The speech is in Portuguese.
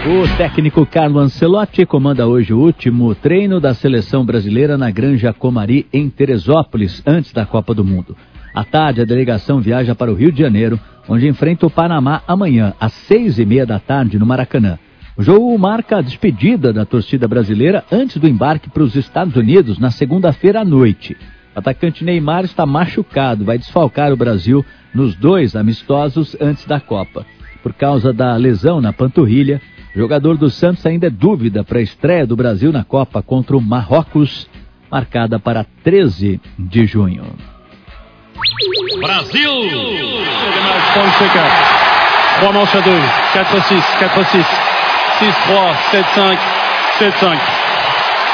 O técnico Carlo Ancelotti comanda hoje o último treino da seleção brasileira na Granja Comari, em Teresópolis, antes da Copa do Mundo. À tarde, a delegação viaja para o Rio de Janeiro, onde enfrenta o Panamá amanhã, às 6h30 da tarde, no Maracanã. O jogo marca a despedida da torcida brasileira antes do embarque para os Estados Unidos na segunda-feira à noite. O atacante Neymar está machucado, vai desfalcar o Brasil nos 2 amistosos antes da Copa. Por causa da lesão na panturrilha, o jogador do Santos ainda é dúvida para a estreia do Brasil na Copa contra o Marrocos, marcada para 13 de junho. Brasil! 3 manches à 2, 4-6, 4-6, 6-3, 7-5, 7-5.